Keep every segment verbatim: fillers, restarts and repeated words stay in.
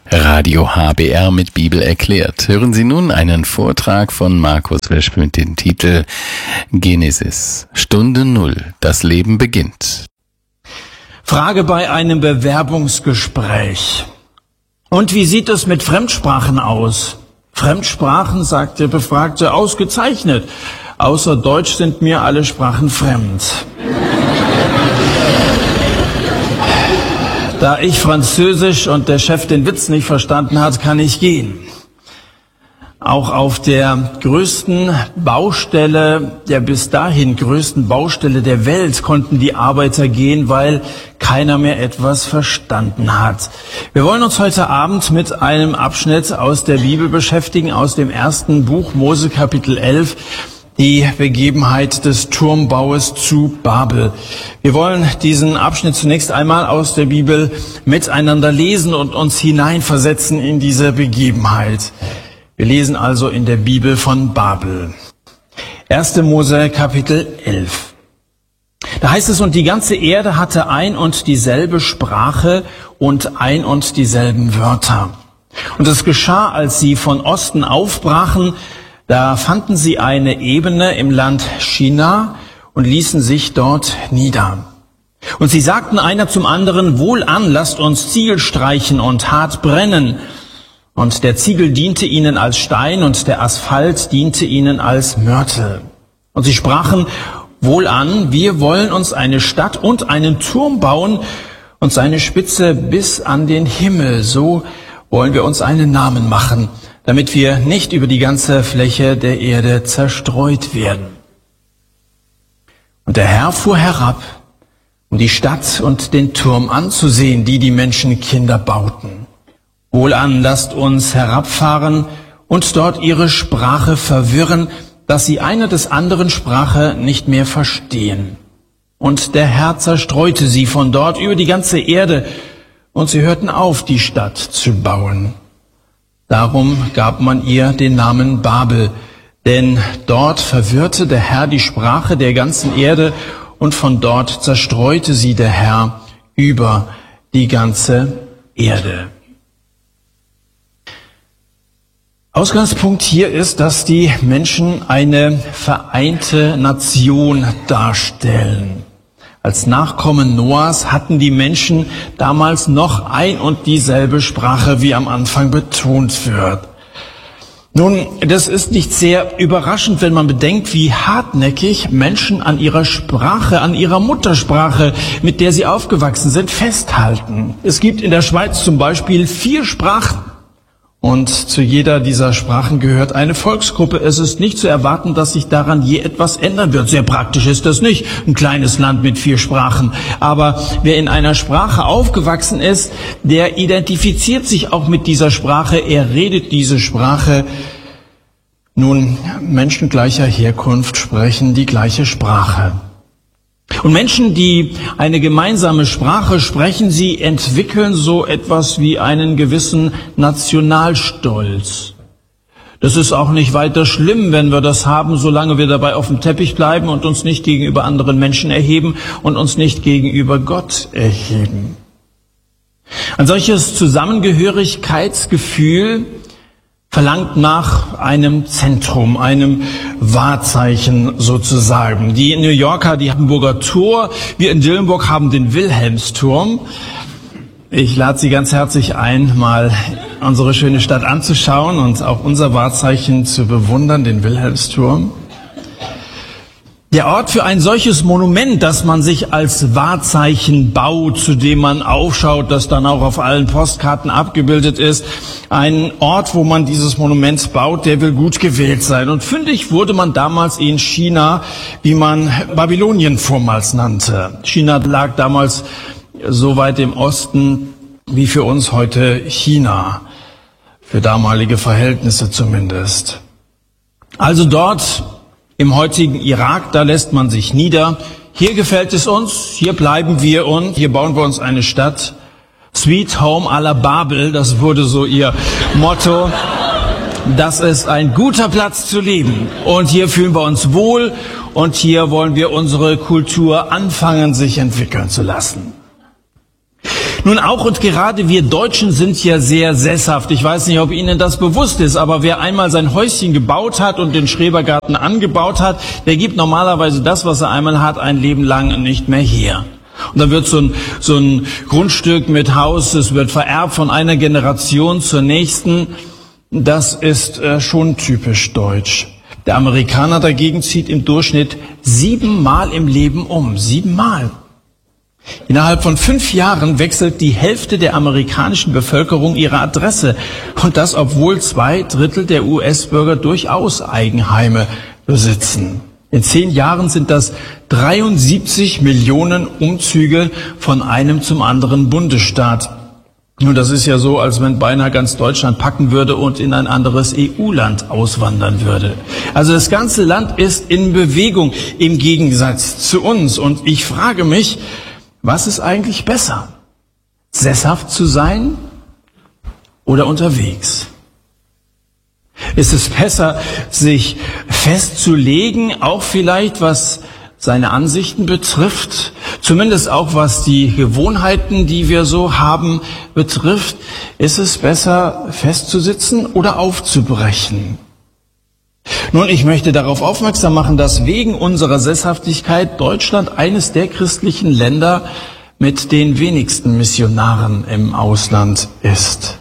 Radio H B R mit Bibel erklärt. Hören Sie nun einen Vortrag von Markus Wesch mit dem Titel Genesis, Stunde Null, das Leben beginnt. Frage bei einem Bewerbungsgespräch. Und wie sieht es mit Fremdsprachen aus? Fremdsprachen, sagt der Befragte, ausgezeichnet. Außer Deutsch sind mir alle Sprachen fremd. Da ich Französisch und der Chef den Witz nicht verstanden hat, kann ich gehen. Auch auf der größten Baustelle, der bis dahin größten Baustelle der Welt konnten die Arbeiter gehen, weil keiner mehr etwas verstanden hat. Wir wollen uns heute Abend mit einem Abschnitt aus der Bibel beschäftigen, aus dem ersten Buch Mose Kapitel elf. Die Begebenheit des Turmbaues zu Babel. Wir wollen diesen Abschnitt zunächst einmal aus der Bibel miteinander lesen und uns hineinversetzen in diese Begebenheit. Wir lesen also in der Bibel von Babel. erster Mose Kapitel elf. Da heißt es, und die ganze Erde hatte ein und dieselbe Sprache und ein und dieselben Wörter. Und es geschah, als sie von Osten aufbrachen, da fanden sie eine Ebene im Land Shinar und ließen sich dort nieder. Und sie sagten einer zum anderen, wohlan, lasst uns Ziegel streichen und hart brennen. Und der Ziegel diente ihnen als Stein und der Asphalt diente ihnen als Mörtel. Und sie sprachen, wohlan, wir wollen uns eine Stadt und einen Turm bauen und seine Spitze bis an den Himmel. So wollen wir uns einen Namen machen, damit wir nicht über die ganze Fläche der Erde zerstreut werden. Und der Herr fuhr herab, um die Stadt und den Turm anzusehen, die die Menschenkinder bauten. Wohlan, lasst uns herabfahren und dort ihre Sprache verwirren, dass sie einer des anderen Sprache nicht mehr verstehen. Und der Herr zerstreute sie von dort über die ganze Erde, und sie hörten auf, die Stadt zu bauen. Darum gab man ihr den Namen Babel, denn dort verwirrte der Herr die Sprache der ganzen Erde und von dort zerstreute sie der Herr über die ganze Erde. Ausgangspunkt hier ist, dass die Menschen eine vereinte Nation darstellen. Als Nachkommen Noahs hatten die Menschen damals noch ein und dieselbe Sprache, wie am Anfang betont wird. Nun, das ist nicht sehr überraschend, wenn man bedenkt, wie hartnäckig Menschen an ihrer Sprache, an ihrer Muttersprache, mit der sie aufgewachsen sind, festhalten. Es gibt in der Schweiz zum Beispiel vier Sprachen. Und zu jeder dieser Sprachen gehört eine Volksgruppe. Es ist nicht zu erwarten, dass sich daran je etwas ändern wird. Sehr praktisch ist das nicht, ein kleines Land mit vier Sprachen. Aber wer in einer Sprache aufgewachsen ist, der identifiziert sich auch mit dieser Sprache. Er redet diese Sprache. Nun, Menschen gleicher Herkunft sprechen die gleiche Sprache. Und Menschen, die eine gemeinsame Sprache sprechen, sie entwickeln so etwas wie einen gewissen Nationalstolz. Das ist auch nicht weiter schlimm, wenn wir das haben, solange wir dabei auf dem Teppich bleiben und uns nicht gegenüber anderen Menschen erheben und uns nicht gegenüber Gott erheben. Ein solches Zusammengehörigkeitsgefühl verlangt nach einem Zentrum, einem Wahrzeichen sozusagen. Die New Yorker, die Hamburger Tor, wir in Dillenburg haben den Wilhelmsturm. Ich lade Sie ganz herzlich ein, mal unsere schöne Stadt anzuschauen und auch unser Wahrzeichen zu bewundern, den Wilhelmsturm. Der Ort für ein solches Monument, das man sich als Wahrzeichen baut, zu dem man aufschaut, das dann auch auf allen Postkarten abgebildet ist. Ein Ort, wo man dieses Monument baut, der will gut gewählt sein. Und fündig wurde man damals in China, wie man Babylonien vormals nannte. China lag damals so weit im Osten wie für uns heute China. Für damalige Verhältnisse zumindest. Also dort im heutigen Irak, da lässt man sich nieder. Hier gefällt es uns, hier bleiben wir und hier bauen wir uns eine Stadt. Sweet Home à la Babel, das wurde so ihr Motto. Das ist ein guter Platz zu leben. Und hier fühlen wir uns wohl und hier wollen wir unsere Kultur anfangen, sich entwickeln zu lassen. Nun auch und gerade wir Deutschen sind ja sehr sesshaft. Ich weiß nicht, ob Ihnen das bewusst ist, aber wer einmal sein Häuschen gebaut hat und den Schrebergarten angebaut hat, der gibt normalerweise das, was er einmal hat, ein Leben lang nicht mehr her. Und dann wird so ein, so ein Grundstück mit Haus, es wird vererbt von einer Generation zur nächsten. Das ist äh, schon typisch deutsch. Der Amerikaner dagegen zieht im Durchschnitt siebenmal im Leben um. Siebenmal. Innerhalb von fünf Jahren wechselt die Hälfte der amerikanischen Bevölkerung ihre Adresse. Und das, obwohl zwei Drittel der U S-Bürger durchaus Eigenheime besitzen. In zehn Jahren sind das dreiundsiebzig Millionen Umzüge von einem zum anderen Bundesstaat. Nun, das ist ja so, als wenn beinahe ganz Deutschland packen würde und in ein anderes E U-Land auswandern würde. Also das ganze Land ist in Bewegung im Gegensatz zu uns. Und ich frage mich, was ist eigentlich besser? Sesshaft zu sein oder unterwegs? Ist es besser, sich festzulegen, auch vielleicht was seine Ansichten betrifft, zumindest auch was die Gewohnheiten, die wir so haben, betrifft? Ist es besser, festzusitzen oder aufzubrechen? Nun, ich möchte darauf aufmerksam machen, dass wegen unserer Sesshaftigkeit Deutschland eines der christlichen Länder mit den wenigsten Missionaren im Ausland ist.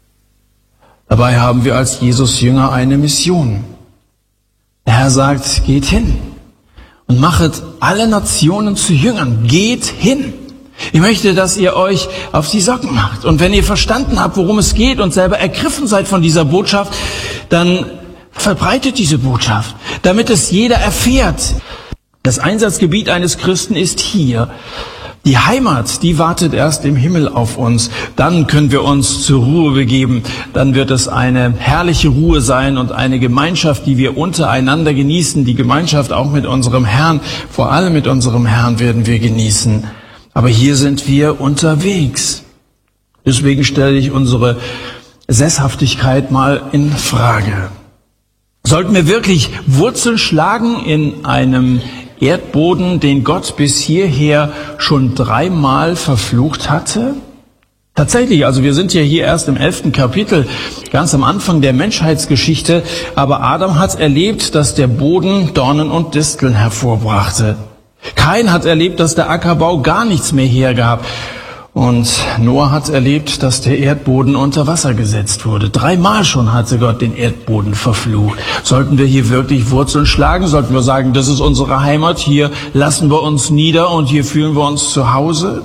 Dabei haben wir als Jesus-Jünger eine Mission. Der Herr sagt, geht hin und machet alle Nationen zu Jüngern. Geht hin. Ich möchte, dass ihr euch auf die Socken macht. Und wenn ihr verstanden habt, worum es geht und selber ergriffen seid von dieser Botschaft, dann verbreitet diese Botschaft, damit es jeder erfährt. Das Einsatzgebiet eines Christen ist hier. Die Heimat, die wartet erst im Himmel auf uns. Dann können wir uns zur Ruhe begeben. Dann wird es eine herrliche Ruhe sein und eine Gemeinschaft, die wir untereinander genießen. Die Gemeinschaft auch mit unserem Herrn, vor allem mit unserem Herrn werden wir genießen. Aber hier sind wir unterwegs. Deswegen stelle ich unsere Sesshaftigkeit mal in Frage. Sollten wir wirklich Wurzeln schlagen in einem Erdboden, den Gott bis hierher schon dreimal verflucht hatte? Tatsächlich, also wir sind ja hier erst im elften Kapitel, ganz am Anfang der Menschheitsgeschichte, aber Adam hat erlebt, dass der Boden Dornen und Disteln hervorbrachte. Kain hat erlebt, dass der Ackerbau gar nichts mehr hergab. Und Noah hat erlebt, dass der Erdboden unter Wasser gesetzt wurde. Dreimal schon hatte Gott den Erdboden verflucht. Sollten wir hier wirklich Wurzeln schlagen? Sollten wir sagen, das ist unsere Heimat, hier lassen wir uns nieder und hier fühlen wir uns zu Hause?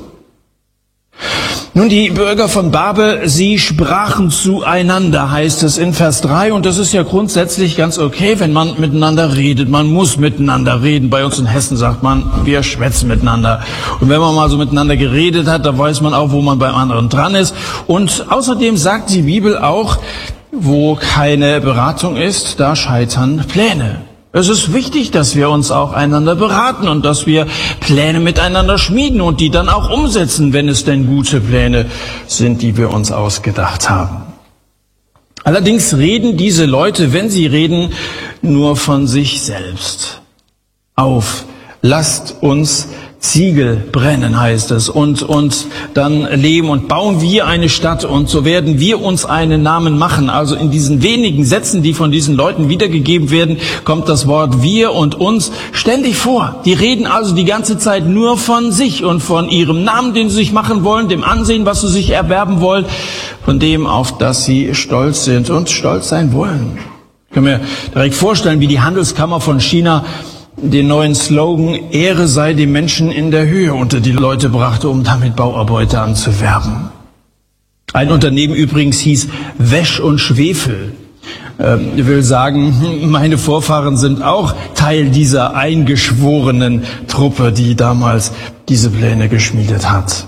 Nun, die Bürger von Babel, sie sprachen zueinander, heißt es in Vers drei. Und das ist ja grundsätzlich ganz okay, wenn man miteinander redet. Man muss miteinander reden. Bei uns in Hessen sagt man, wir schwätzen miteinander. Und wenn man mal so miteinander geredet hat, dann weiß man auch, wo man beim anderen dran ist. Und außerdem sagt die Bibel auch, wo keine Beratung ist, da scheitern Pläne. Es ist wichtig, dass wir uns auch einander beraten und dass wir Pläne miteinander schmieden und die dann auch umsetzen, wenn es denn gute Pläne sind, die wir uns ausgedacht haben. Allerdings reden diese Leute, wenn sie reden, nur von sich selbst. Auf, lasst uns Ziegel brennen, heißt es, und, und dann leben und bauen wir eine Stadt und so werden wir uns einen Namen machen. Also in diesen wenigen Sätzen, die von diesen Leuten wiedergegeben werden, kommt das Wort wir und uns ständig vor. Die reden also die ganze Zeit nur von sich und von ihrem Namen, den sie sich machen wollen, dem Ansehen, was sie sich erwerben wollen, von dem, auf das sie stolz sind und stolz sein wollen. Ich kann mir direkt vorstellen, wie die Handelskammer von China den neuen Slogan Ehre sei dem Menschen in der Höhe unter die Leute brachte, um damit Bauarbeiter anzuwerben. Ein Unternehmen übrigens hieß Wäsch und Schwefel. Ähm, ich will sagen, meine Vorfahren sind auch Teil dieser eingeschworenen Truppe, die damals diese Pläne geschmiedet hat.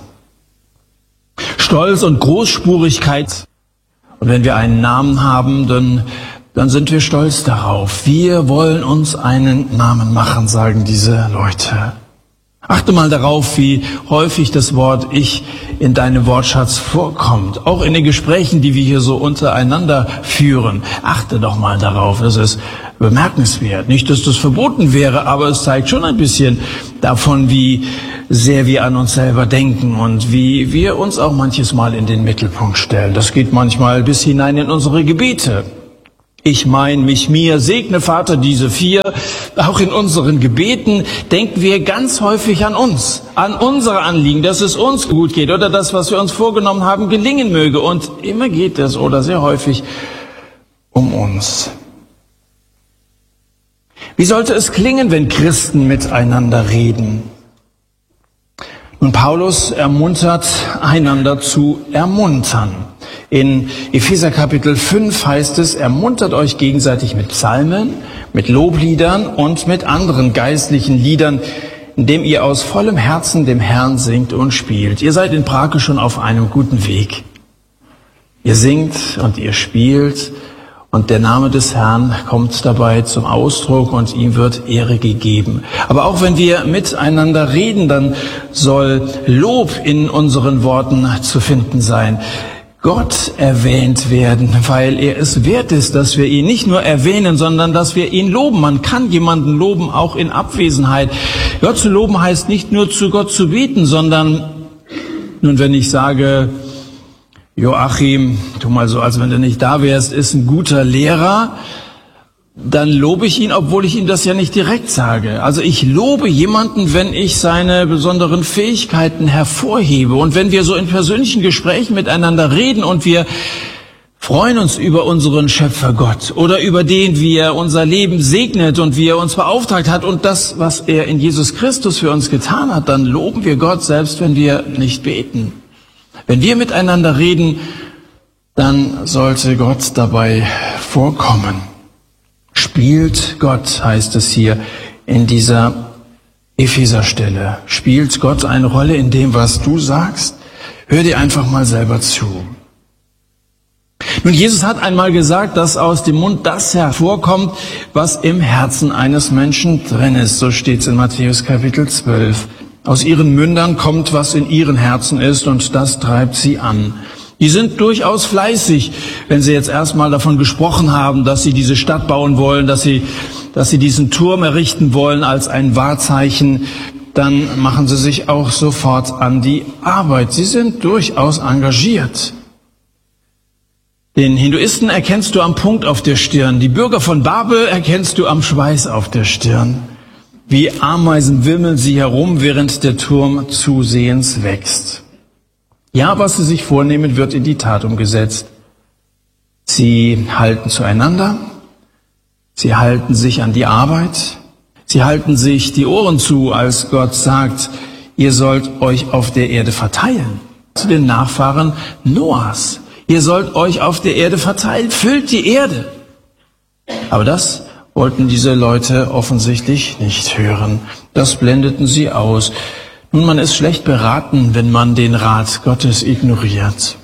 Stolz und Großspurigkeit. Und wenn wir einen Namen haben, dann dann sind wir stolz darauf. Wir wollen uns einen Namen machen, sagen diese Leute. Achte mal darauf, wie häufig das Wort Ich in deinem Wortschatz vorkommt. Auch in den Gesprächen, die wir hier so untereinander führen. Achte doch mal darauf. Das ist bemerkenswert. Nicht, dass das verboten wäre, aber es zeigt schon ein bisschen davon, wie sehr wir an uns selber denken und wie wir uns auch manches Mal in den Mittelpunkt stellen. Das geht manchmal bis hinein in unsere Gebete. Ich, mein, mich, mir, segne Vater diese vier. Auch in unseren Gebeten denken wir ganz häufig an uns, an unsere Anliegen, dass es uns gut geht oder das, was wir uns vorgenommen haben, gelingen möge. Und immer geht es oder sehr häufig um uns. Wie sollte es klingen, wenn Christen miteinander reden? Nun, Paulus ermuntert, einander zu ermuntern. In Epheser Kapitel fünf heißt es, ermuntert euch gegenseitig mit Psalmen, mit Lobliedern und mit anderen geistlichen Liedern, indem ihr aus vollem Herzen dem Herrn singt und spielt. Ihr seid in Prake schon auf einem guten Weg. Ihr singt und ihr spielt und der Name des Herrn kommt dabei zum Ausdruck und ihm wird Ehre gegeben. Aber auch wenn wir miteinander reden, dann soll Lob in unseren Worten zu finden sein. Gott erwähnt werden, weil er es wert ist, dass wir ihn nicht nur erwähnen, sondern dass wir ihn loben. Man kann jemanden loben, auch in Abwesenheit. Gott zu loben heißt nicht nur zu Gott zu beten, sondern, nun wenn ich sage, Joachim, tu mal so, als wenn du nicht da wärst, ist ein guter Lehrer, dann lobe ich ihn, obwohl ich ihm das ja nicht direkt sage. Also ich lobe jemanden, wenn ich seine besonderen Fähigkeiten hervorhebe. Und wenn wir so in persönlichen Gesprächen miteinander reden und wir freuen uns über unseren Schöpfer Gott oder über den, wie er unser Leben segnet und wie er uns beauftragt hat und das, was er in Jesus Christus für uns getan hat, dann loben wir Gott, selbst wenn wir nicht beten. Wenn wir miteinander reden, dann sollte Gott dabei vorkommen. Spielt Gott, heißt es hier in dieser Epheserstelle. Spielt Gott eine Rolle in dem, was du sagst? Hör dir einfach mal selber zu. Nun, Jesus hat einmal gesagt, dass aus dem Mund das hervorkommt, was im Herzen eines Menschen drin ist. So steht es in Matthäus Kapitel zwölf. Aus ihren Mündern kommt, was in ihren Herzen ist, und das treibt sie an. Die sind durchaus fleißig, wenn sie jetzt erstmal davon gesprochen haben, dass sie diese Stadt bauen wollen, dass sie, dass sie diesen Turm errichten wollen als ein Wahrzeichen, dann machen sie sich auch sofort an die Arbeit. Sie sind durchaus engagiert. Den Hinduisten erkennst du am Punkt auf der Stirn, die Bürger von Babel erkennst du am Schweiß auf der Stirn. Wie Ameisen wimmeln sie herum, während der Turm zusehends wächst. Ja, was sie sich vornehmen, wird in die Tat umgesetzt. Sie halten zueinander, sie halten sich an die Arbeit, sie halten sich die Ohren zu, als Gott sagt, ihr sollt euch auf der Erde verteilen. Zu den Nachfahren Noahs. Ihr sollt euch auf der Erde verteilen, füllt die Erde. Aber das wollten diese Leute offensichtlich nicht hören. Das blendeten sie aus. Nun, man ist schlecht beraten, wenn man den Rat Gottes ignoriert.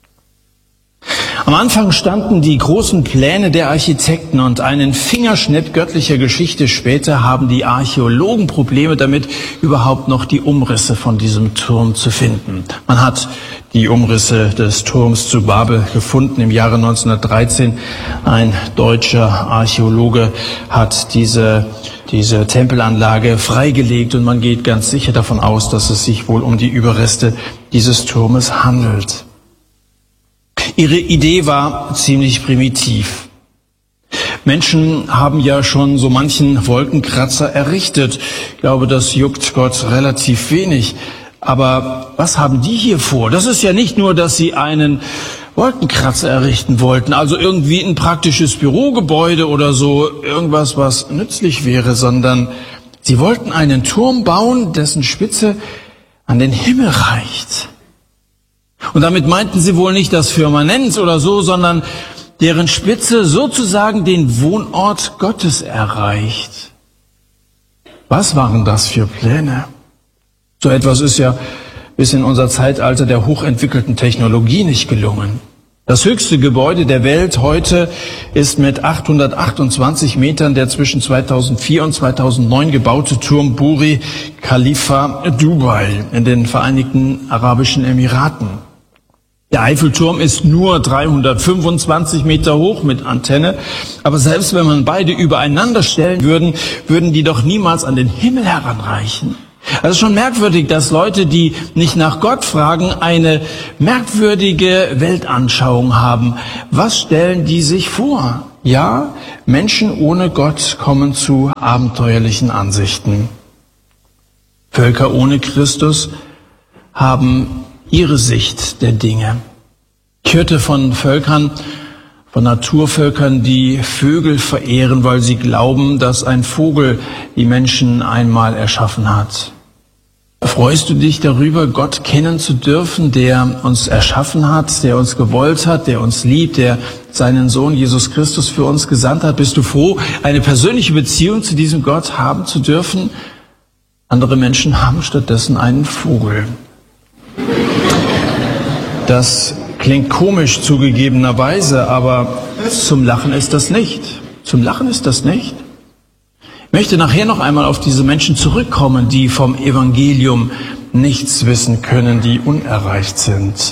Am Anfang standen die großen Pläne der Architekten und einen Fingerschnipp göttlicher Geschichte später haben die Archäologen Probleme damit, überhaupt noch die Umrisse von diesem Turm zu finden. Man hat die Umrisse des Turms zu Babel gefunden im Jahre neunzehnhundertdreizehn. Ein deutscher Archäologe hat diese, diese Tempelanlage freigelegt und man geht ganz sicher davon aus, dass es sich wohl um die Überreste dieses Turmes handelt. Ihre Idee war ziemlich primitiv. Menschen haben ja schon so manchen Wolkenkratzer errichtet. Ich glaube, das juckt Gott relativ wenig. Aber was haben die hier vor? Das ist ja nicht nur, dass sie einen Wolkenkratzer errichten wollten, also irgendwie ein praktisches Bürogebäude oder so, irgendwas, was nützlich wäre, sondern sie wollten einen Turm bauen, dessen Spitze an den Himmel reicht. Und damit meinten sie wohl nicht das Firmament oder so, sondern deren Spitze sozusagen den Wohnort Gottes erreicht. Was waren das für Pläne? So etwas ist ja bis in unser Zeitalter der hochentwickelten Technologie nicht gelungen. Das höchste Gebäude der Welt heute ist mit achthundertachtundzwanzig Metern der zwischen zweitausendvier und zweitausendneun gebaute Turm Burj Khalifa Dubai in den Vereinigten Arabischen Emiraten. Der Eiffelturm ist nur dreihundertfünfundzwanzig Meter hoch mit Antenne, aber selbst wenn man beide übereinander stellen würden, würden die doch niemals an den Himmel heranreichen. Also schon merkwürdig, dass Leute, die nicht nach Gott fragen, eine merkwürdige Weltanschauung haben. Was stellen die sich vor? Ja, Menschen ohne Gott kommen zu abenteuerlichen Ansichten. Völker ohne Christus haben ihre Sicht der Dinge. Ich hörte von Völkern, von Naturvölkern, die Vögel verehren, weil sie glauben, dass ein Vogel die Menschen einmal erschaffen hat. Freust du dich darüber, Gott kennen zu dürfen, der uns erschaffen hat, der uns gewollt hat, der uns liebt, der seinen Sohn Jesus Christus für uns gesandt hat? Bist du froh, eine persönliche Beziehung zu diesem Gott haben zu dürfen? Andere Menschen haben stattdessen einen Vogel. Das klingt komisch zugegebenerweise, aber zum Lachen ist das nicht. Zum Lachen ist das nicht. Ich möchte nachher noch einmal auf diese Menschen zurückkommen, die vom Evangelium nichts wissen können, die unerreicht sind.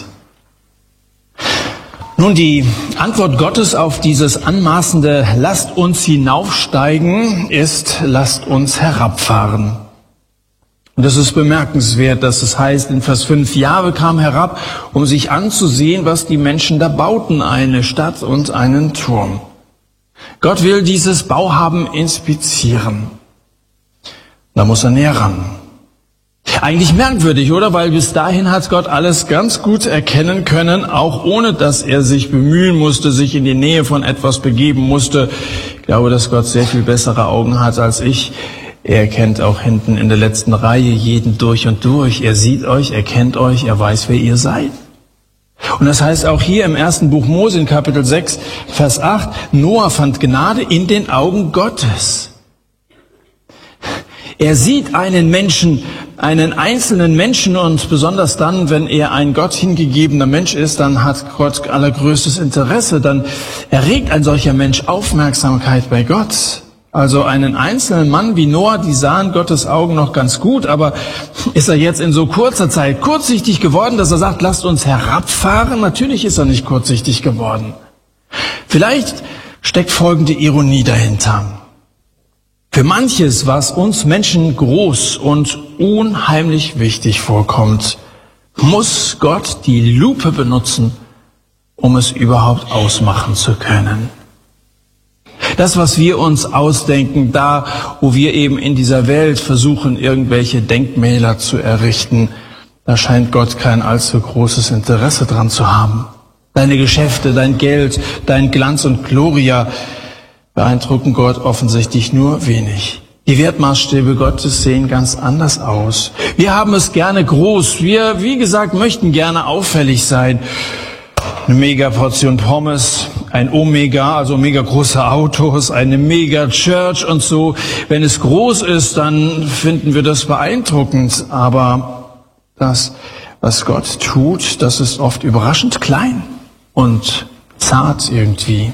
Nun, die Antwort Gottes auf dieses anmaßende "Lasst uns hinaufsteigen" ist "Lasst uns herabfahren". Und es ist bemerkenswert, dass es heißt in Vers fünf, Jahwe kam herab, um sich anzusehen, was die Menschen da bauten, eine Stadt und einen Turm. Gott will dieses Bauhaben inspizieren. Da muss er näher ran. Eigentlich merkwürdig, oder? Weil bis dahin hat Gott alles ganz gut erkennen können, auch ohne dass er sich bemühen musste, sich in die Nähe von etwas begeben musste. Ich glaube, dass Gott sehr viel bessere Augen hat als ich. Er kennt auch hinten in der letzten Reihe jeden durch und durch. Er sieht euch, er kennt euch, er weiß, wer ihr seid. Und das heißt auch hier im ersten Buch Mose in Kapitel sechs, Vers acht, Noah fand Gnade in den Augen Gottes. Er sieht einen Menschen, einen einzelnen Menschen, und besonders dann, wenn er ein Gott hingegebener Mensch ist, dann hat Gott allergrößtes Interesse. Dann erregt ein solcher Mensch Aufmerksamkeit bei Gott. Also einen einzelnen Mann wie Noah, die sahen Gottes Augen noch ganz gut, aber ist er jetzt in so kurzer Zeit kurzsichtig geworden, dass er sagt, lasst uns herabfahren? Natürlich ist er nicht kurzsichtig geworden. Vielleicht steckt folgende Ironie dahinter. Für manches, was uns Menschen groß und unheimlich wichtig vorkommt, muss Gott die Lupe benutzen, um es überhaupt ausmachen zu können. Das, was wir uns ausdenken, da, wo wir eben in dieser Welt versuchen, irgendwelche Denkmäler zu errichten, da scheint Gott kein allzu großes Interesse dran zu haben. Deine Geschäfte, dein Geld, dein Glanz und Gloria beeindrucken Gott offensichtlich nur wenig. Die Wertmaßstäbe Gottes sehen ganz anders aus. Wir haben es gerne groß. Wir, wie gesagt, möchten gerne auffällig sein. Eine Mega-Portion Pommes, ein Omega, also mega große Autos, eine Mega-Church und so. Wenn es groß ist, dann finden wir das beeindruckend. Aber das, was Gott tut, das ist oft überraschend klein und zart irgendwie.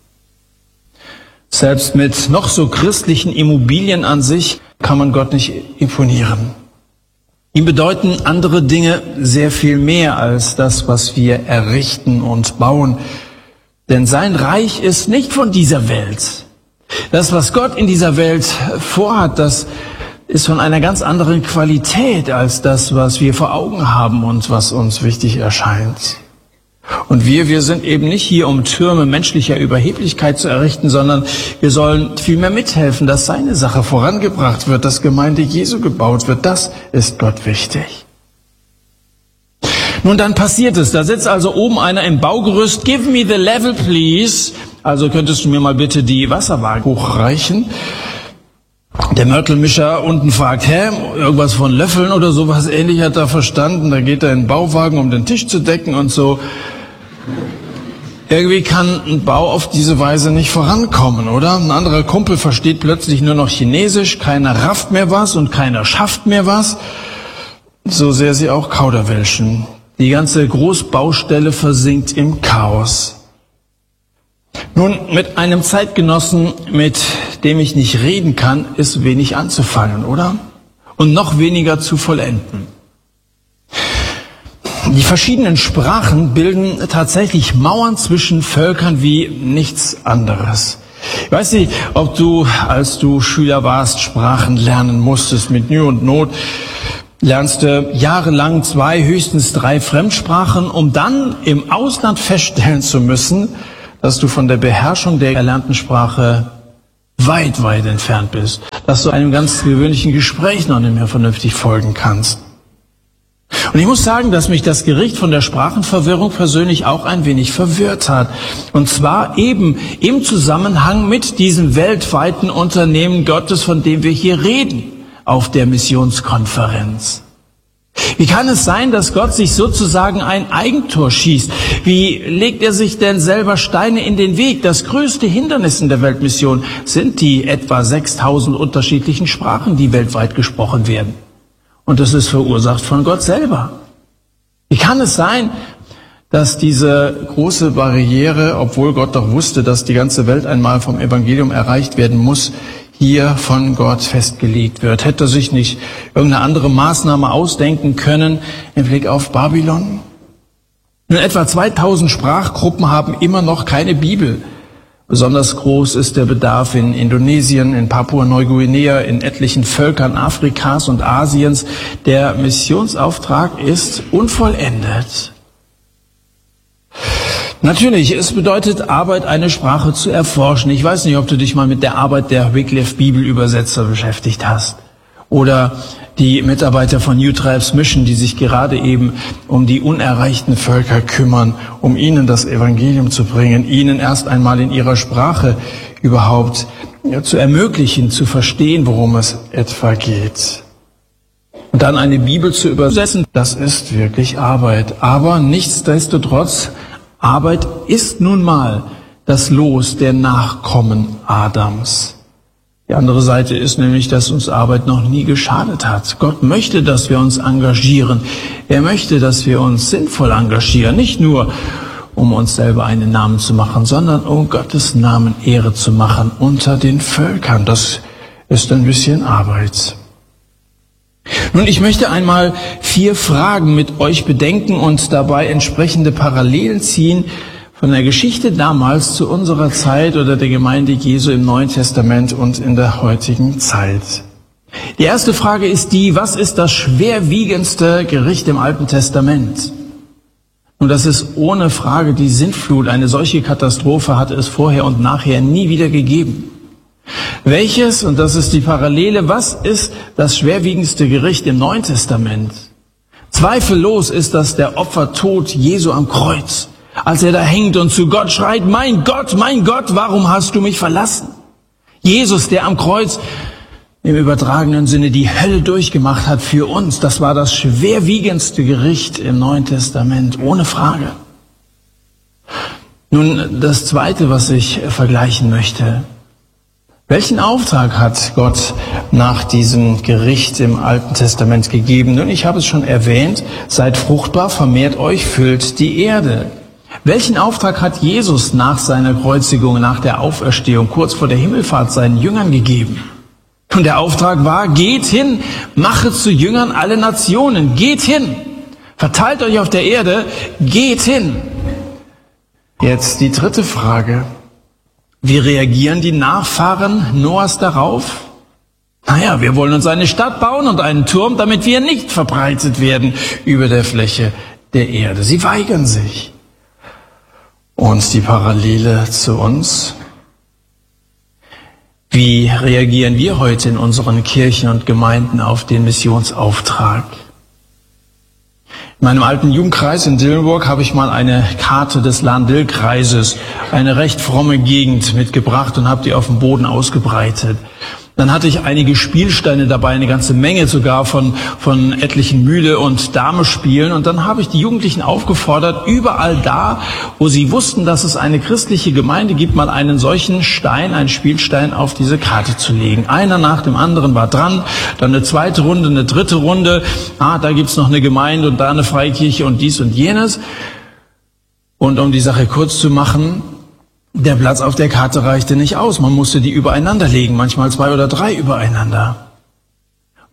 Selbst mit noch so christlichen Immobilien an sich kann man Gott nicht imponieren. Ihm bedeuten andere Dinge sehr viel mehr als das, was wir errichten und bauen. Denn sein Reich ist nicht von dieser Welt. Das, was Gott in dieser Welt vorhat, das ist von einer ganz anderen Qualität als das, was wir vor Augen haben und was uns wichtig erscheint. Und wir, wir sind eben nicht hier, um Türme menschlicher Überheblichkeit zu errichten, sondern wir sollen vielmehr mithelfen, dass seine Sache vorangebracht wird, dass Gemeinde Jesu gebaut wird. Das ist Gott wichtig. Nun, dann passiert es. Da sitzt also oben einer im Baugerüst. Give me the level, please. Also könntest du mir mal bitte die Wasserwaage hochreichen. Der Mörtelmischer unten fragt, hä, irgendwas von Löffeln oder sowas ähnlich hat er verstanden. Da geht er in den Bauwagen, um den Tisch zu decken und so. Irgendwie kann ein Bau auf diese Weise nicht vorankommen, oder? Ein anderer Kumpel versteht plötzlich nur noch Chinesisch, keiner rafft mehr was und keiner schafft mehr was, so sehr sie auch kauderwelschen. Die ganze Großbaustelle versinkt im Chaos. Nun, mit einem Zeitgenossen, mit dem ich nicht reden kann, ist wenig anzufangen, oder? Und noch weniger zu vollenden. Die verschiedenen Sprachen bilden tatsächlich Mauern zwischen Völkern wie nichts anderes. Ich weiß nicht, ob du, als du Schüler warst, Sprachen lernen musstest. Mit Mühe und Not lernst du jahrelang zwei, höchstens drei Fremdsprachen, um dann im Ausland feststellen zu müssen, dass du von der Beherrschung der erlernten Sprache weit, weit entfernt bist. Dass du einem ganz gewöhnlichen Gespräch noch nicht mehr vernünftig folgen kannst. Und ich muss sagen, dass mich das Gericht von der Sprachenverwirrung persönlich auch ein wenig verwirrt hat. Und zwar eben im Zusammenhang mit diesem weltweiten Unternehmen Gottes, von dem wir hier reden, auf der Missionskonferenz. Wie kann es sein, dass Gott sich sozusagen ein Eigentor schießt? Wie legt er sich denn selber Steine in den Weg? Das größte Hindernis in der Weltmission sind die etwa sechstausend unterschiedlichen Sprachen, die weltweit gesprochen werden. Und das ist verursacht von Gott selber. Wie kann es sein, dass diese große Barriere, obwohl Gott doch wusste, dass die ganze Welt einmal vom Evangelium erreicht werden muss, hier von Gott festgelegt wird? Hätte er sich nicht irgendeine andere Maßnahme ausdenken können im Blick auf Babylon? Nun, etwa zweitausend Sprachgruppen haben immer noch keine Bibel. Besonders groß ist der Bedarf in Indonesien, in Papua-Neuguinea, in etlichen Völkern Afrikas und Asiens. Der Missionsauftrag ist unvollendet. Natürlich, es bedeutet Arbeit, eine Sprache zu erforschen. Ich weiß nicht, ob du dich mal mit der Arbeit der Wycliffe Bibelübersetzer beschäftigt hast. Oder die Mitarbeiter von New Tribes Mission, die sich gerade eben um die unerreichten Völker kümmern, um ihnen das Evangelium zu bringen, ihnen erst einmal in ihrer Sprache überhaupt ja, zu ermöglichen, zu verstehen, worum es etwa geht. Und dann eine Bibel zu übersetzen, das ist wirklich Arbeit. Aber nichtsdestotrotz, Arbeit ist nun mal das Los der Nachkommen Adams. Die andere Seite ist nämlich, dass uns Arbeit noch nie geschadet hat. Gott möchte, dass wir uns engagieren. Er möchte, dass wir uns sinnvoll engagieren. Nicht nur, um uns selber einen Namen zu machen, sondern um Gottes Namen Ehre zu machen unter den Völkern. Das ist ein bisschen Arbeit. Nun, ich möchte einmal vier Fragen mit euch bedenken und dabei entsprechende Parallelen ziehen von der Geschichte damals zu unserer Zeit oder der Gemeinde Jesu im Neuen Testament und in der heutigen Zeit. Die erste Frage ist die, was ist das schwerwiegendste Gericht im Alten Testament? Und das ist ohne Frage die Sintflut. Eine solche Katastrophe hatte es vorher und nachher nie wieder gegeben. Welches, und das ist die Parallele, was ist das schwerwiegendste Gericht im Neuen Testament? Zweifellos ist das der Opfertod Jesu am Kreuz. Als er da hängt und zu Gott schreit, mein Gott, mein Gott, warum hast du mich verlassen? Jesus, der am Kreuz im übertragenen Sinne die Hölle durchgemacht hat für uns, das war das schwerwiegendste Gericht im Neuen Testament, ohne Frage. Nun, das Zweite, was ich vergleichen möchte. Welchen Auftrag hat Gott nach diesem Gericht im Alten Testament gegeben? Nun, ich habe es schon erwähnt, seid fruchtbar, vermehrt euch, füllt die Erde. Welchen Auftrag hat Jesus nach seiner Kreuzigung, nach der Auferstehung, kurz vor der Himmelfahrt seinen Jüngern gegeben? Und der Auftrag war, geht hin, machet zu Jüngern alle Nationen, geht hin, verteilt euch auf der Erde, geht hin. Jetzt die dritte Frage. Wie reagieren die Nachfahren Noahs darauf? Naja, wir wollen uns eine Stadt bauen und einen Turm, damit wir nicht verbreitet werden über der Fläche der Erde. Sie weigern sich. Und die Parallele zu uns? Wie reagieren wir heute in unseren Kirchen und Gemeinden auf den Missionsauftrag? In meinem alten Jugendkreis in Dillenburg habe ich mal eine Karte des Lahn-Dill-Kreises, eine recht fromme Gegend mitgebracht und habe die auf dem Boden ausgebreitet. Dann hatte ich einige Spielsteine dabei, eine ganze Menge sogar von, von etlichen Mühle- und Damespielen. Und dann habe ich die Jugendlichen aufgefordert, überall da, wo sie wussten, dass es eine christliche Gemeinde gibt, mal einen solchen Stein, einen Spielstein auf diese Karte zu legen. Einer nach dem anderen war dran, dann eine zweite Runde, eine dritte Runde. Ah, da gibt's noch eine Gemeinde und da eine Freikirche und dies und jenes. Und um die Sache kurz zu machen, der Platz auf der Karte reichte nicht aus. Man musste die übereinander legen, manchmal zwei oder drei übereinander.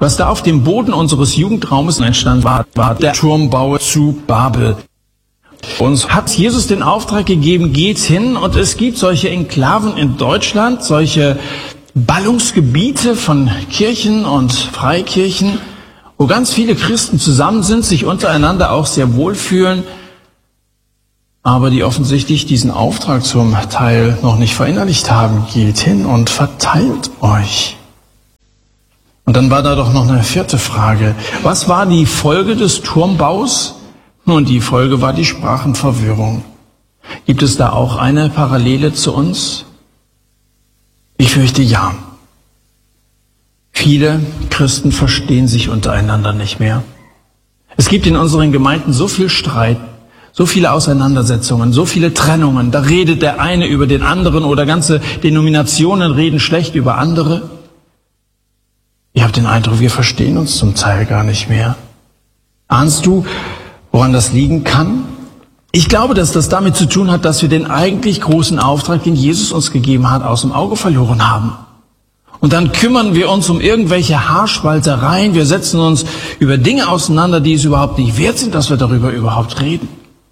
Was da auf dem Boden unseres Jugendraumes entstanden war, war der Turmbau zu Babel. Uns hat Jesus den Auftrag gegeben, geht hin, und es gibt solche Enklaven in Deutschland, solche Ballungsgebiete von Kirchen und Freikirchen, wo ganz viele Christen zusammen sind, sich untereinander auch sehr wohlfühlen, aber die offensichtlich diesen Auftrag zum Teil noch nicht verinnerlicht haben. Geht hin und verteilt euch. Und dann war da doch noch eine vierte Frage. Was war die Folge des Turmbaus? Nun, die Folge war die Sprachenverwirrung. Gibt es da auch eine Parallele zu uns? Ich fürchte ja. Viele Christen verstehen sich untereinander nicht mehr. Es gibt in unseren Gemeinden so viel Streit, so viele Auseinandersetzungen, so viele Trennungen. Da redet der eine über den anderen oder ganze Denominationen reden schlecht über andere. Ich habe den Eindruck, wir verstehen uns zum Teil gar nicht mehr. Ahnst du, woran das liegen kann? Ich glaube, dass das damit zu tun hat, dass wir den eigentlich großen Auftrag, den Jesus uns gegeben hat, aus dem Auge verloren haben. Und dann kümmern wir uns um irgendwelche Haarspaltereien. Wir setzen uns über Dinge auseinander, die es überhaupt nicht wert sind, dass wir darüber überhaupt reden.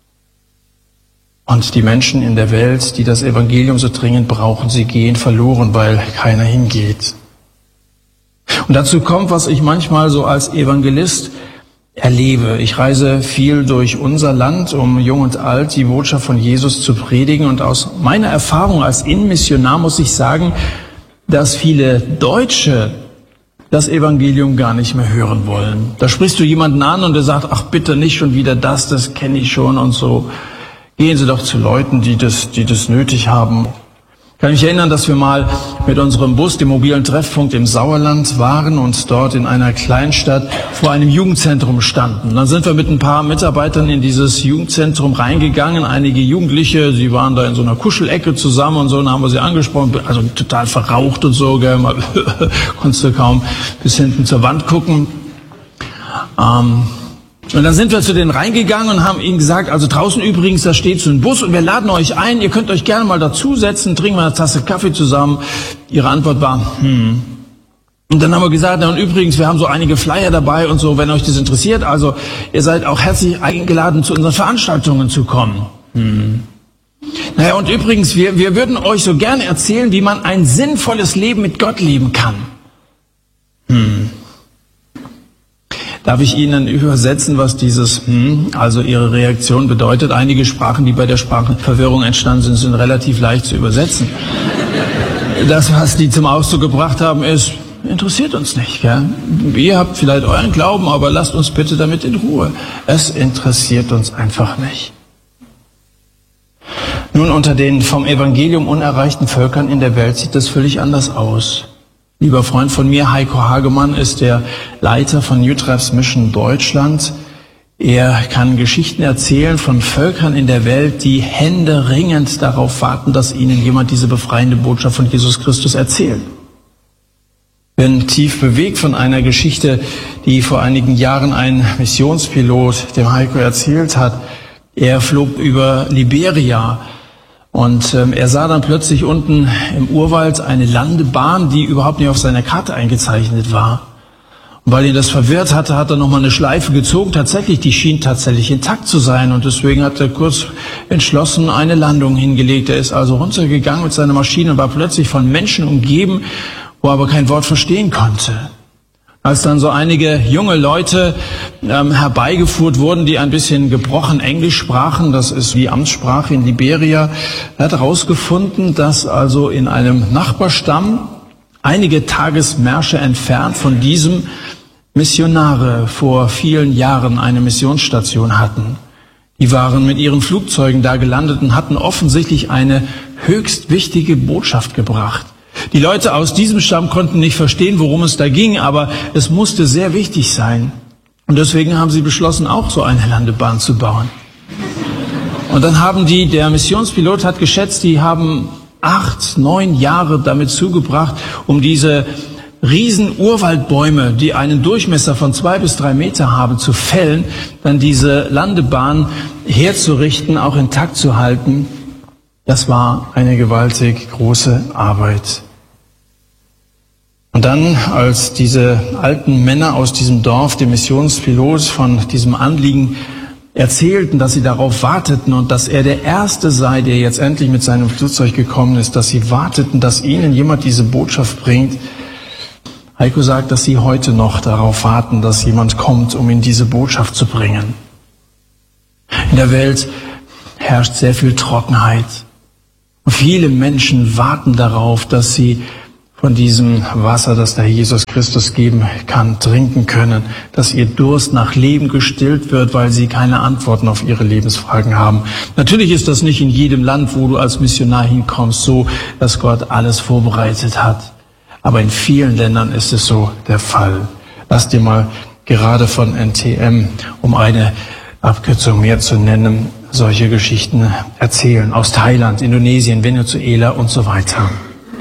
Und die Menschen in der Welt, die das Evangelium so dringend brauchen, sie gehen verloren, weil keiner hingeht. Und dazu kommt, was ich manchmal so als Evangelist erlebe. Ich reise viel durch unser Land, um jung und alt die Botschaft von Jesus zu predigen. Und aus meiner Erfahrung als Innenmissionar muss ich sagen, dass viele Deutsche das Evangelium gar nicht mehr hören wollen. Da sprichst du jemanden an und der sagt, ach bitte nicht schon wieder das, das kenne ich schon und so. Gehen Sie doch zu Leuten, die das, die das nötig haben. Ich kann mich erinnern, dass wir mal mit unserem Bus, dem mobilen Treffpunkt im Sauerland waren und dort in einer Kleinstadt vor einem Jugendzentrum standen. Dann sind wir mit ein paar Mitarbeitern in dieses Jugendzentrum reingegangen. Einige Jugendliche, sie waren da in so einer Kuschelecke zusammen und so, und dann haben wir sie angesprochen, also total verraucht und so, gell, mal konntest du kaum bis hinten zur Wand gucken. Ähm, Und dann sind wir zu denen reingegangen und haben ihnen gesagt, also draußen übrigens, da steht so ein Bus und wir laden euch ein, ihr könnt euch gerne mal dazusetzen, trinken wir eine Tasse Kaffee zusammen. Ihre Antwort war, hm. Und dann haben wir gesagt, na und übrigens, wir haben so einige Flyer dabei und so, wenn euch das interessiert, also ihr seid auch herzlich eingeladen, zu unseren Veranstaltungen zu kommen. Hm. Naja, und übrigens, wir, wir würden euch so gerne erzählen, wie man ein sinnvolles Leben mit Gott leben kann. Hm. Darf ich Ihnen übersetzen, was dieses hm, also Ihre Reaktion bedeutet? Einige Sprachen, die bei der Sprachenverwirrung entstanden sind, sind relativ leicht zu übersetzen. Das, was die zum Ausdruck gebracht haben, ist, interessiert uns nicht. Gell? Ihr habt vielleicht euren Glauben, aber lasst uns bitte damit in Ruhe. Es interessiert uns einfach nicht. Nun, unter den vom Evangelium unerreichten Völkern in der Welt sieht das völlig anders aus. Lieber Freund von mir, Heiko Hagemann, ist der Leiter von New Tribes Mission Deutschland. Er kann Geschichten erzählen von Völkern in der Welt, die händeringend darauf warten, dass ihnen jemand diese befreiende Botschaft von Jesus Christus erzählt. Ich bin tief bewegt von einer Geschichte, die vor einigen Jahren ein Missionspilot dem Heiko erzählt hat. Er flog über Liberia. Und ähm, er sah dann plötzlich unten im Urwald eine Landebahn, die überhaupt nicht auf seiner Karte eingezeichnet war. Und weil ihn das verwirrt hatte, hat er nochmal eine Schleife gezogen. Tatsächlich, die schien tatsächlich intakt zu sein. Und deswegen hat er kurz entschlossen eine Landung hingelegt. Er ist also runtergegangen mit seiner Maschine und war plötzlich von Menschen umgeben, wo er aber kein Wort verstehen konnte. Als dann so einige junge Leute ähm, herbeigeführt wurden, die ein bisschen gebrochen Englisch sprachen, das ist die Amtssprache in Liberia, er hat herausgefunden, dass also in einem Nachbarstamm einige Tagesmärsche entfernt von diesem Missionare vor vielen Jahren eine Missionsstation hatten. Die waren mit ihren Flugzeugen da gelandet und hatten offensichtlich eine höchst wichtige Botschaft gebracht. Die Leute aus diesem Stamm konnten nicht verstehen, worum es da ging, aber es musste sehr wichtig sein. Und deswegen haben sie beschlossen, auch so eine Landebahn zu bauen. Und dann haben die, der Missionspilot hat geschätzt, die haben acht, neun Jahre damit zugebracht, um diese riesen Urwaldbäume, die einen Durchmesser von zwei bis drei Meter haben, zu fällen, dann diese Landebahn herzurichten, auch intakt zu halten. Das war eine gewaltig große Arbeit. Und dann, als diese alten Männer aus diesem Dorf, dem Missionspilot, von diesem Anliegen erzählten, dass sie darauf warteten und dass er der Erste sei, der jetzt endlich mit seinem Flugzeug gekommen ist, dass sie warteten, dass ihnen jemand diese Botschaft bringt. Heiko sagt, dass sie heute noch darauf warten, dass jemand kommt, um ihnen diese Botschaft zu bringen. In der Welt herrscht sehr viel Trockenheit. Und viele Menschen warten darauf, dass sie von diesem Wasser, das der Jesus Christus geben kann, trinken können, dass ihr Durst nach Leben gestillt wird, weil sie keine Antworten auf ihre Lebensfragen haben. Natürlich ist das nicht in jedem Land, wo du als Missionar hinkommst, so, dass Gott alles vorbereitet hat. Aber in vielen Ländern ist es so der Fall. Lass dir mal gerade von N T M, um eine Abkürzung mehr zu nennen, solche Geschichten erzählen. Aus Thailand, Indonesien, Venezuela und so weiter.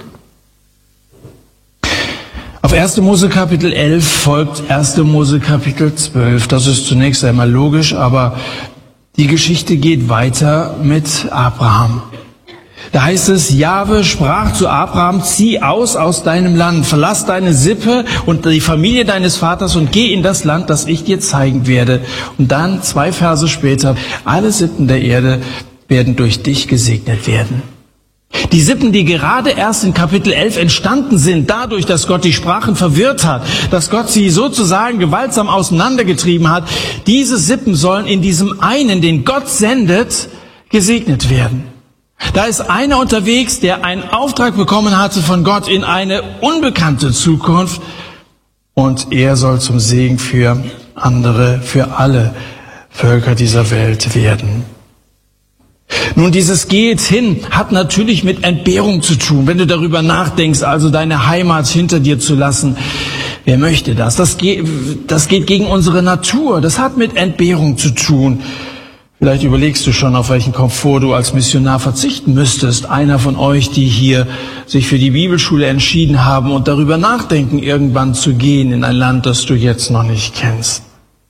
Auf erster Mose Kapitel elf folgt erster Mose Kapitel zwölf. Das ist zunächst einmal logisch, aber die Geschichte geht weiter mit Abraham. Da heißt es, Jahwe sprach zu Abraham, zieh aus aus deinem Land, verlass deine Sippe und die Familie deines Vaters und geh in das Land, das ich dir zeigen werde. Und dann, zwei Verse später, alle Sippen der Erde werden durch dich gesegnet werden. Die Sippen, die gerade erst in Kapitel elf entstanden sind, dadurch, dass Gott die Sprachen verwirrt hat, dass Gott sie sozusagen gewaltsam auseinandergetrieben hat, diese Sippen sollen in diesem einen, den Gott sendet, gesegnet werden. Da ist einer unterwegs, der einen Auftrag bekommen hatte von Gott in eine unbekannte Zukunft, und er soll zum Segen für andere, für alle Völker dieser Welt werden. Nun, dieses Geh jetzt hin hat natürlich mit Entbehrung zu tun, wenn du darüber nachdenkst, also deine Heimat hinter dir zu lassen. Wer möchte das? Das geht, das geht gegen unsere Natur. Das hat mit Entbehrung zu tun. Vielleicht überlegst du schon, auf welchen Komfort du als Missionar verzichten müsstest. Einer von euch, die hier sich für die Bibelschule entschieden haben und darüber nachdenken, irgendwann zu gehen in ein Land, das du jetzt noch nicht kennst.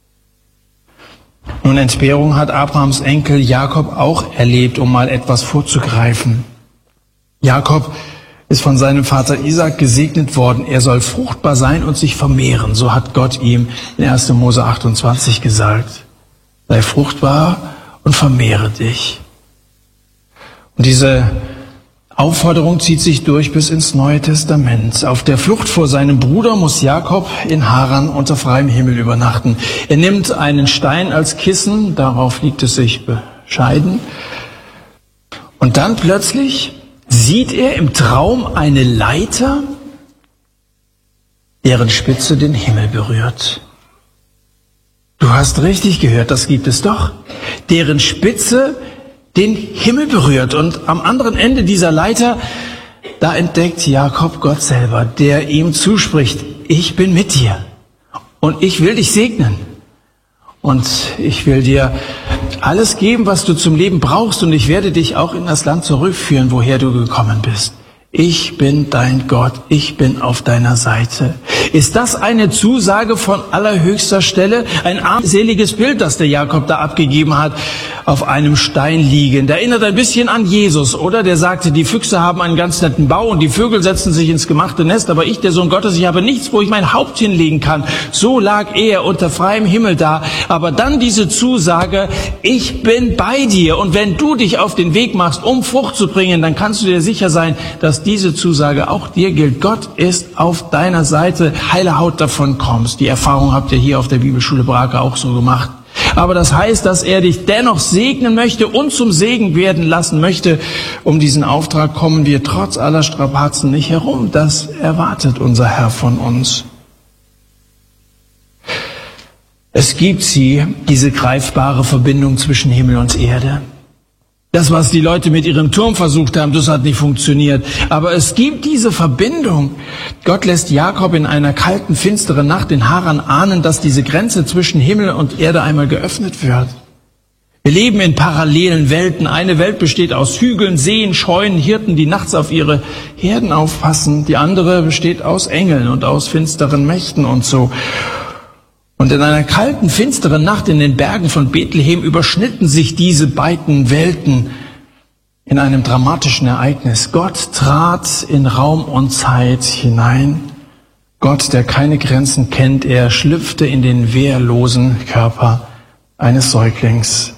Nun, Entbehrung hat Abrahams Enkel Jakob auch erlebt, um mal etwas vorzugreifen. Jakob ist von seinem Vater Isaac gesegnet worden. Er soll fruchtbar sein und sich vermehren. So hat Gott ihm in erster Mose achtundzwanzig gesagt. Sei fruchtbar und vermehre dich. Und diese Aufforderung zieht sich durch bis ins Neue Testament. Auf der Flucht vor seinem Bruder muss Jakob in Haran unter freiem Himmel übernachten. Er nimmt einen Stein als Kissen, darauf liegt es sich bescheiden. Und dann plötzlich sieht er im Traum eine Leiter, deren Spitze den Himmel berührt. Du hast richtig gehört, das gibt es doch. Deren Spitze den Himmel berührt. Und am anderen Ende dieser Leiter, da entdeckt Jakob Gott selber, der ihm zuspricht, ich bin mit dir und ich will dich segnen. Und ich will dir alles geben, was du zum Leben brauchst, und ich werde dich auch in das Land zurückführen, woher du gekommen bist. Ich bin dein Gott, ich bin auf deiner Seite. Ist das eine Zusage von allerhöchster Stelle? Ein armseliges Bild, das der Jakob da abgegeben hat, auf einem Stein liegend. Erinnert ein bisschen an Jesus, oder? Der sagte, die Füchse haben einen ganz netten Bau und die Vögel setzen sich ins gemachte Nest, aber ich, der Sohn Gottes, ich habe nichts, wo ich mein Haupt hinlegen kann. So lag er unter freiem Himmel da. Aber dann diese Zusage, ich bin bei dir. Und wenn du dich auf den Weg machst, um Frucht zu bringen, dann kannst du dir sicher sein, dass diese Zusage auch dir gilt. Gott ist auf deiner Seite. Heile Haut davon kommst. Die Erfahrung habt ihr hier auf der Bibelschule Brake auch so gemacht. Aber das heißt, dass er dich dennoch segnen möchte und zum Segen werden lassen möchte. Um diesen Auftrag kommen wir trotz aller Strapazen nicht herum. Das erwartet unser Herr von uns. Es gibt sie, diese greifbare Verbindung zwischen Himmel und Erde. Das, was die Leute mit ihrem Turm versucht haben, das hat nicht funktioniert. Aber es gibt diese Verbindung. Gott lässt Jakob in einer kalten, finsteren Nacht in Haran ahnen, dass diese Grenze zwischen Himmel und Erde einmal geöffnet wird. Wir leben in parallelen Welten. Eine Welt besteht aus Hügeln, Seen, Scheunen, Hirten, die nachts auf ihre Herden aufpassen. Die andere besteht aus Engeln und aus finsteren Mächten und so. Und in einer kalten, finsteren Nacht in den Bergen von Bethlehem überschnitten sich diese beiden Welten in einem dramatischen Ereignis. Gott trat in Raum und Zeit hinein Gott, der keine Grenzen kennt, er schlüpfte in den wehrlosen Körper eines Säuglings.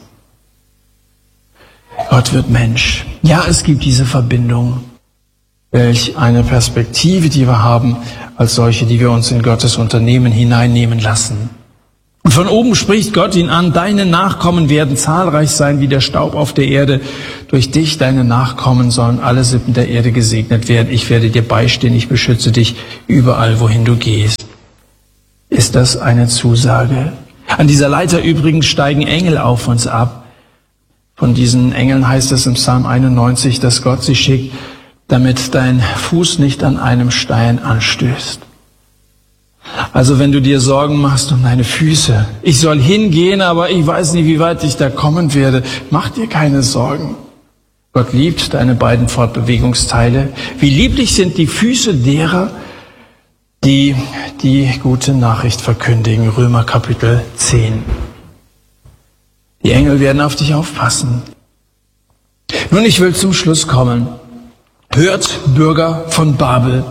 Gott wird Mensch. Ja, es gibt diese Verbindung. Welch eine Perspektive, die wir haben, als solche, die wir uns in Gottes Unternehmen hineinnehmen lassen. Und von oben spricht Gott ihn an, deine Nachkommen werden zahlreich sein wie der Staub auf der Erde. Durch dich, deine Nachkommen, sollen alle Sippen der Erde gesegnet werden. Ich werde dir beistehen, ich beschütze dich überall, wohin du gehst. Ist das eine Zusage? An dieser Leiter übrigens steigen Engel auf uns ab. Von diesen Engeln heißt es im Psalm einundneunzig, dass Gott sie schickt, damit dein Fuß nicht an einem Stein anstößt. Also wenn du dir Sorgen machst um deine Füße, ich soll hingehen, aber ich weiß nicht, wie weit ich da kommen werde, mach dir keine Sorgen. Gott liebt deine beiden Fortbewegungsteile. Wie lieblich sind die Füße derer, die die gute Nachricht verkündigen. Römer Kapitel zehn. Die Engel werden auf dich aufpassen. Nun, ich will zum Schluss kommen. Hört, Bürger von Babel.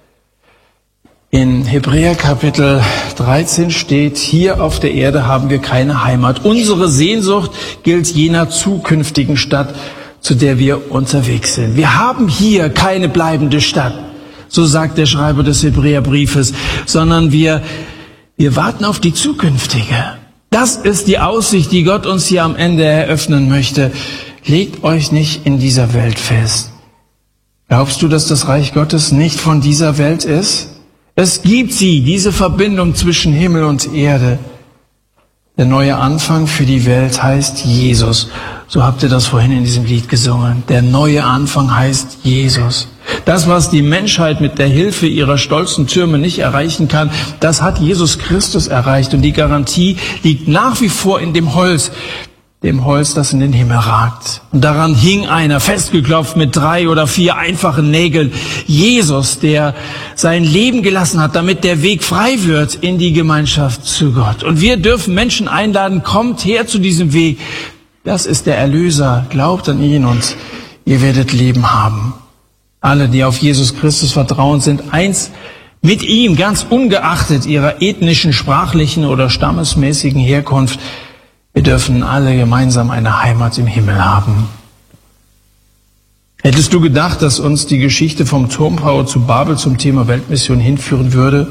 In Hebräer Kapitel dreizehn steht, hier auf der Erde haben wir keine Heimat. Unsere Sehnsucht gilt jener zukünftigen Stadt, zu der wir unterwegs sind. Wir haben hier keine bleibende Stadt, so sagt der Schreiber des Hebräerbriefes, sondern wir, wir warten auf die zukünftige. Das ist die Aussicht, die Gott uns hier am Ende eröffnen möchte. Legt euch nicht in dieser Welt fest. Glaubst du, dass das Reich Gottes nicht von dieser Welt ist? Es gibt sie, diese Verbindung zwischen Himmel und Erde. Der neue Anfang für die Welt heißt Jesus. So habt ihr das vorhin in diesem Lied gesungen. Der neue Anfang heißt Jesus. Das, was die Menschheit mit der Hilfe ihrer stolzen Türme nicht erreichen kann, das hat Jesus Christus erreicht. Und die Garantie liegt nach wie vor in dem Holz, dem Holz, das in den Himmel ragt. Und daran hing einer, festgeklopft mit drei oder vier einfachen Nägeln. Jesus, der sein Leben gelassen hat, damit der Weg frei wird in die Gemeinschaft zu Gott. Und wir dürfen Menschen einladen, kommt her zu diesem Weg. Das ist der Erlöser. Glaubt an ihn und ihr werdet Leben haben. Alle, die auf Jesus Christus vertrauen, sind eins mit ihm, ganz ungeachtet ihrer ethnischen, sprachlichen oder stammesmäßigen Herkunft. Wir dürfen alle gemeinsam eine Heimat im Himmel haben. Hättest du gedacht, dass uns die Geschichte vom Turmbau zu Babel zum Thema Weltmission hinführen würde?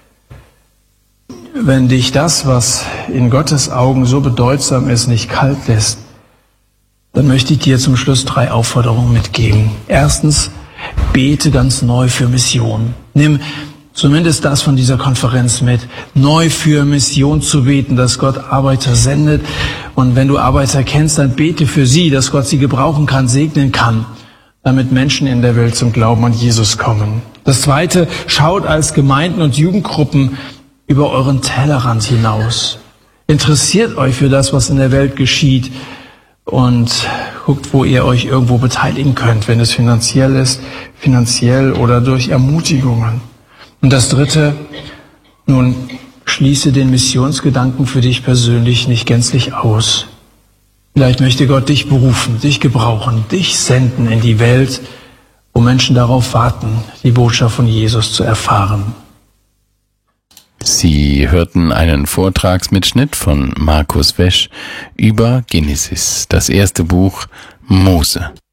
Wenn dich das, was in Gottes Augen so bedeutsam ist, nicht kalt lässt, dann möchte ich dir zum Schluss drei Aufforderungen mitgeben. Erstens, bete ganz neu für Mission. Nimm zumindest das von dieser Konferenz mit, neu für Mission zu beten, dass Gott Arbeiter sendet. Und wenn du Arbeiter kennst, dann bete für sie, dass Gott sie gebrauchen kann, segnen kann, damit Menschen in der Welt zum Glauben an Jesus kommen. Das Zweite, schaut als Gemeinden und Jugendgruppen über euren Tellerrand hinaus. Interessiert euch für das, was in der Welt geschieht und guckt, wo ihr euch irgendwo beteiligen könnt, wenn es finanziell ist, finanziell oder durch Ermutigungen. Und das Dritte, nun schließe den Missionsgedanken für dich persönlich nicht gänzlich aus. Vielleicht möchte Gott dich berufen, dich gebrauchen, dich senden in die Welt, wo Menschen darauf warten, die Botschaft von Jesus zu erfahren. Sie hörten einen Vortragsmitschnitt von Markus Wesch über Genesis, das erste Buch Mose.